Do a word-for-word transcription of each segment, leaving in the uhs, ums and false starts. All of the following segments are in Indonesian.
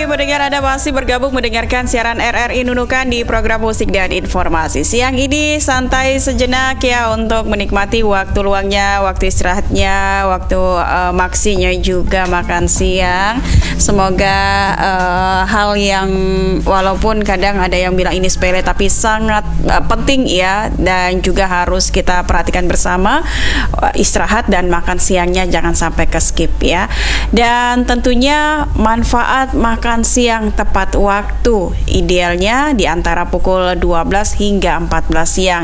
pendengar, Anda masih bergabung mendengarkan siaran R R I Nunukan di program musik dan informasi. Siang ini santai sejenak ya untuk menikmati waktu luangnya, waktu istirahatnya, waktu uh, maksinya juga makan siang. Semoga uh, hal yang walaupun kadang ada yang bilang ini sepele tapi sangat uh, penting ya, dan juga harus kita perhatikan bersama, uh, istirahat dan makan siangnya jangan sampai ke skip ya. Dan tentunya manfaat makan siang tepat waktu idealnya di antara pukul dua belas hingga empat belas siang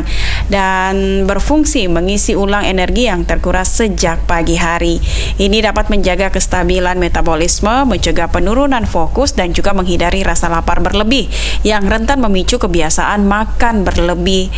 dan berfungsi mengisi ulang energi yang terkuras sejak pagi hari. Ini dapat menjaga kestabilan metabolisme, mencegah penurunan fokus dan juga menghindari rasa lapar berlebih yang rentan memicu kebiasaan makan berlebih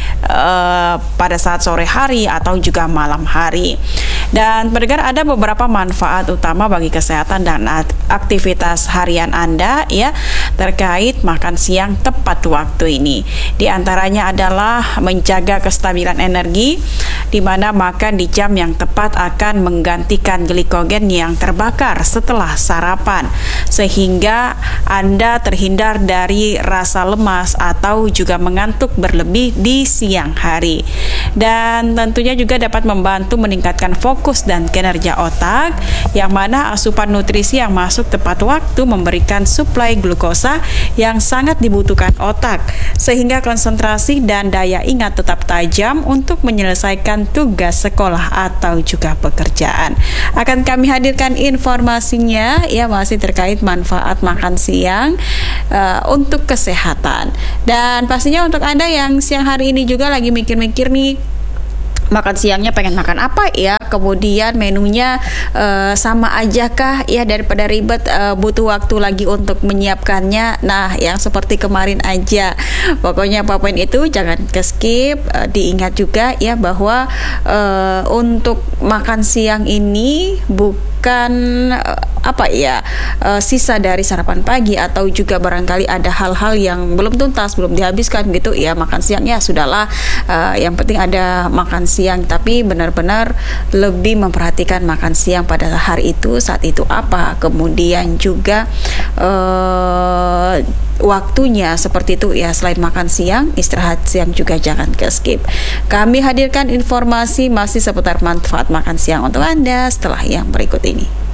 uh, pada saat sore hari atau juga malam hari. Dan pendengar, ada beberapa manfaat utama bagi kesehatan dan aktivitas harian Anda ya terkait makan siang tepat waktu ini. Di antaranya adalah menjaga kestabilan energi, di mana makan di jam yang tepat akan menggantikan glikogen yang terbakar setelah sarapan, sehingga Anda terhindar dari rasa lemas atau juga mengantuk berlebih di siang hari. Dan tentunya juga dapat membantu meningkatkan fokus dan kinerja otak, yang mana asupan nutrisi yang masuk tepat waktu memberikan suplai glukosa yang sangat dibutuhkan otak, sehingga konsentrasi dan daya ingat tetap tajam untuk menyelesaikan tugas sekolah atau juga pekerjaan. Akan kami hadirkan informasinya ya, masih terkait manfaat makan siang uh, untuk kesehatan. Dan pastinya untuk Anda yang siang hari ini juga lagi mikir-mikir nih, makan siangnya pengen makan apa ya, kemudian menunya uh, sama aja kah ya, daripada ribet uh, butuh waktu lagi untuk menyiapkannya. Nah, yang seperti kemarin aja, pokoknya apapun itu jangan ke skip. Uh, diingat juga ya bahwa uh, untuk makan siang ini bukan uh, apa ya uh, sisa dari sarapan pagi, atau juga barangkali ada hal-hal yang belum tuntas, belum dihabiskan gitu ya. Makan siangnya sudahlah, uh, yang penting ada makan siang, tapi benar-benar lebih memperhatikan makan siang pada hari itu, saat itu apa, kemudian juga uh, waktunya seperti itu ya. Selain makan siang, istirahat siang juga jangan ke skip. Kami hadirkan informasi masih seputar manfaat makan siang untuk Anda setelah yang berikut ini.